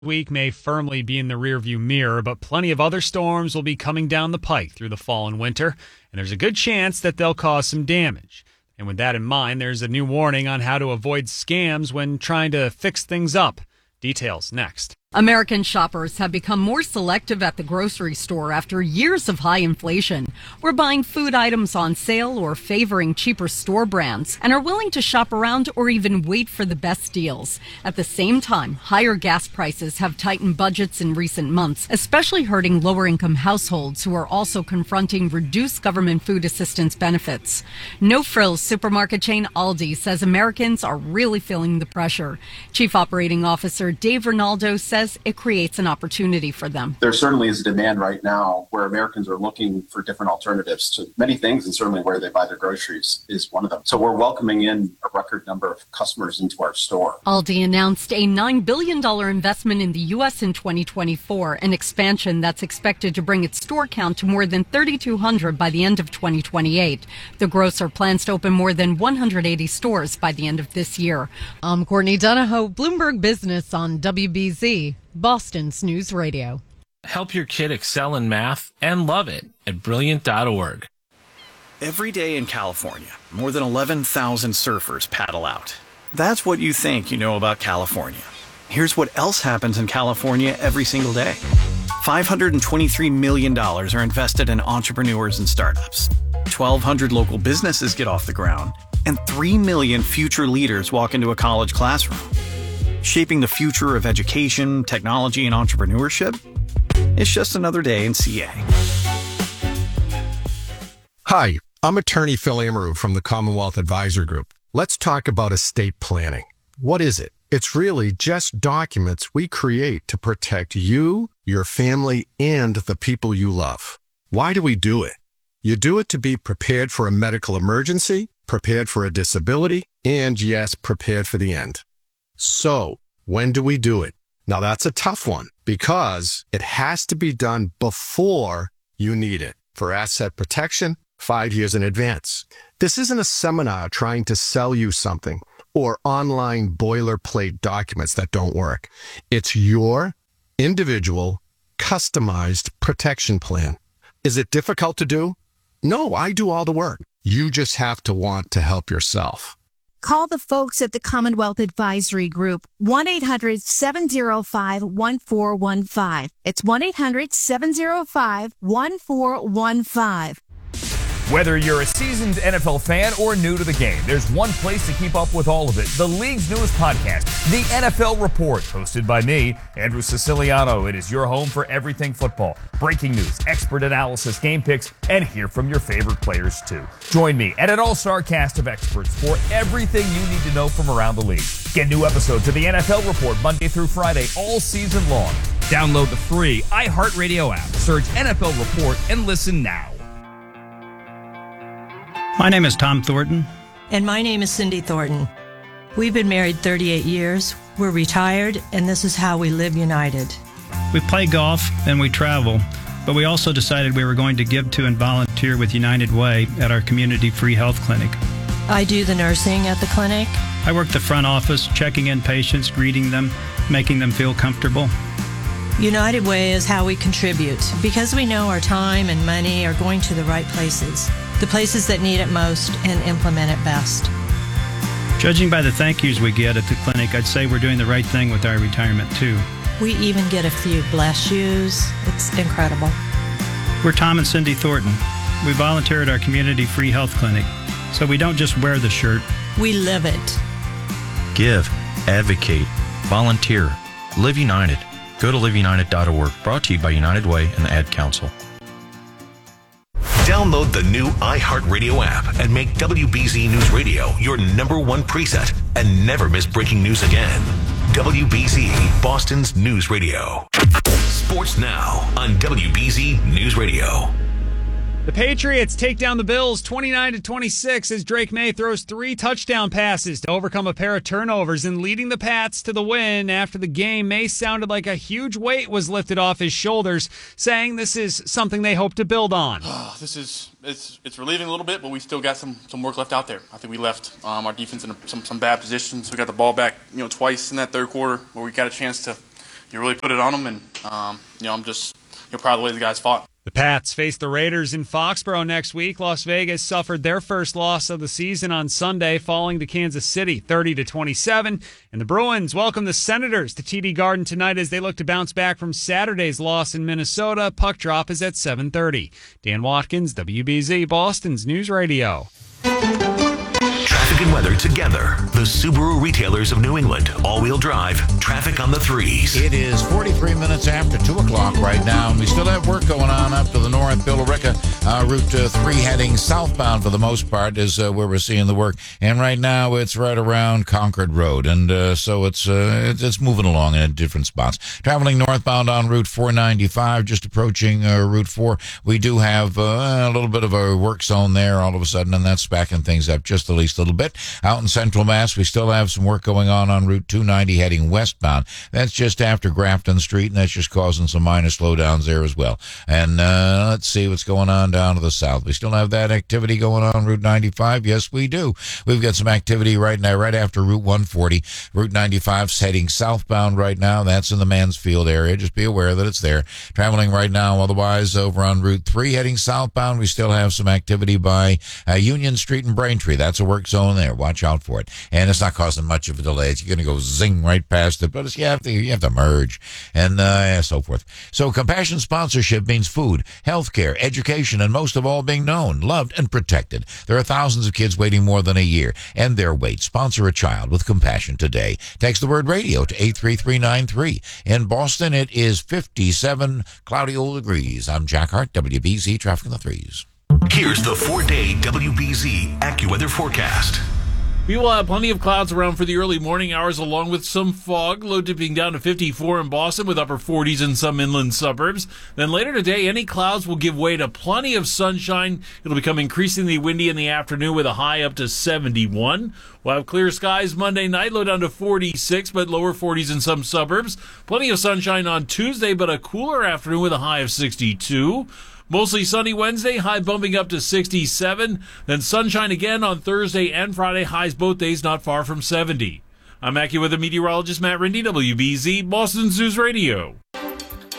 Week may firmly be in the rearview mirror, but plenty of other storms will be coming down the pike through the fall and winter, and there's a good chance that they'll cause some damage. And with that in mind, there's a new warning on how to avoid scams when trying to fix things up. Details next. American shoppers have become more selective at the grocery store after years of high inflation. We're buying food items on sale or favoring cheaper store brands and are willing to shop around or even wait for the best deals. At the same time, higher gas prices have tightened budgets in recent months, especially hurting lower-income households who are also confronting reduced government food assistance benefits. No-frills supermarket chain Aldi says Americans are really feeling the pressure. Chief Operating Officer Dave Ronaldo says it creates an opportunity for them. There certainly is a demand right now where Americans are looking for different alternatives to many things, and certainly where they buy their groceries is one of them. So we're welcoming in a record number of customers into our store. Aldi announced a $9 billion investment in the U.S. in 2024, an expansion that's expected to bring its store count to more than 3,200 by the end of 2028. The grocer plans to open more than 180 stores by the end of this year. I'm Courtney Donahoe, Bloomberg Business on WBZ. Boston's News Radio. Help your kid excel in math and love it at Brilliant.org. Every day in California, more than 11,000 surfers paddle out. That's what you think you know about California. Here's what else happens in California every single day. $523 million are invested in entrepreneurs and startups. 1,200 local businesses get off the ground, and 3 million future leaders walk into a college classroom. Shaping the future of education, technology, and entrepreneurship? It's just another day in CA. Hi, I'm attorney Phil Amaru from the Commonwealth Advisor Group. Let's talk about estate planning. What is it? It's really just documents we create to protect you, your family, and the people you love. Why do we do it? You do it to be prepared for a medical emergency, prepared for a disability, and yes, prepared for the end. So, when do we do it? Now that's a tough one because it has to be done before you need it. For asset protection, 5 years in advance. This isn't a seminar trying to sell you something or online boilerplate documents that don't work. It's your individual, customized protection plan. Is it difficult to do? No, I do all the work. You just have to want to help yourself. Call the folks at the Commonwealth Advisory Group, 1-800-705-1415. It's 1-800-705-1415. Whether you're a seasoned NFL fan or new to the game, there's one place to keep up with all of it. The league's newest podcast, The NFL Report, hosted by me, Andrew Siciliano. It is your home for everything football. Breaking news, expert analysis, game picks, and hear from your favorite players, too. Join me and an all-star cast of experts for everything you need to know from around the league. Get new episodes of The NFL Report Monday through Friday all season long. Download the free iHeartRadio app. Search NFL Report and listen now. My name is Tom Thornton. And my name is Cindy Thornton. We've been married 38 years. We're retired, and this is how we live united. We play golf and we travel, but we also decided we were going to give to and volunteer with United Way at our community free health clinic. I do the nursing at the clinic. I work the front office, checking in patients, greeting them, making them feel comfortable. United Way is how we contribute, because we know our time and money are going to the right places, the places that need it most and implement it best. Judging by the thank yous we get at the clinic, I'd say we're doing the right thing with our retirement, too. We even get a few bless yous. It's incredible. We're Tom and Cindy Thornton. We volunteer at our community free health clinic, so we don't just wear the shirt. We live it. Give, advocate, volunteer, live united. Go to liveunited.org. Brought to you by United Way and the Ad Council. Download the new iHeartRadio app and make WBZ News Radio your #1 preset and never miss breaking news again. WBZ, Boston's News Radio. Sports now on WBZ News Radio. The Patriots take down the Bills 29-26 as Drake May throws 3 touchdown passes to overcome a pair of turnovers and leading the Pats to the win. After the game, May sounded like a huge weight was lifted off his shoulders, saying this is something they hope to build on. It's relieving a little bit, but we still got some work left out there. I think we left our defense in some bad positions. We got the ball back, twice in that third quarter where we got a chance to really put it on them, and I'm just proud of the way the guys fought. The Pats face the Raiders in Foxborough next week. Las Vegas suffered their first loss of the season on Sunday, falling to Kansas City 30-27. And the Bruins welcome the Senators to TD Garden tonight as they look to bounce back from Saturday's loss in Minnesota. Puck drop is at 7:30. Dan Watkins, WBZ, Boston's News Radio. Traffic and weather together. The Subaru retailers of New England. All-wheel drive. Traffic on the 3s. It is 43 minutes after 2 o'clock right now, and we still have work going on up to the north. Billerica, Route 3 heading southbound for the most part is where we're seeing the work. And right now it's right around Concord Road, and so it's moving along in different spots. Traveling northbound on Route 495, just approaching Route 4, we do have a little bit of a work zone there all of a sudden, and that's backing things up just the least little bit. Out in Central Mass, we still have some work going on Route 290 heading westbound. That's just after Grafton Street, and that's just causing some minor slowdowns there as well. And let's see what's going on down to the south. We still have that activity going on Route 95. Yes, we do. We've got some activity right now, right after Route 140. Route 95's heading southbound right now. That's in the Mansfield area. Just be aware that it's there. Traveling right now, otherwise, over on Route 3 heading southbound, we still have some activity by Union Street and Braintree. That's a work zone there. Watch out for it. And it's not causing much of a delay. You're going to go zing right past it, but you have to merge and so forth. So Compassion sponsorship means food, healthcare, education, and most of all being known, loved, and protected. There are thousands of kids waiting more than a year, and their wait. Sponsor a child with Compassion today. Text the word radio to 83393. In Boston, it is 57 cloudy old degrees. I'm Jack Hart, WBZ Traffic on the 3s. Here's the 4-day WBZ AccuWeather forecast. We will have plenty of clouds around for the early morning hours, along with some fog, low dipping down to 54 in Boston with upper 40s in some inland suburbs. Then later today, any clouds will give way to plenty of sunshine. It'll become increasingly windy in the afternoon with a high up to 71. We'll have clear skies Monday night, low down to 46, but lower 40s in some suburbs. Plenty of sunshine on Tuesday, but a cooler afternoon with a high of 62. Mostly sunny Wednesday, high bumping up to 67. Then sunshine again on Thursday and Friday, highs both days not far from 70. I'm AccuWeather meteorologist Matt Rindy, WBZ, Boston's News Radio.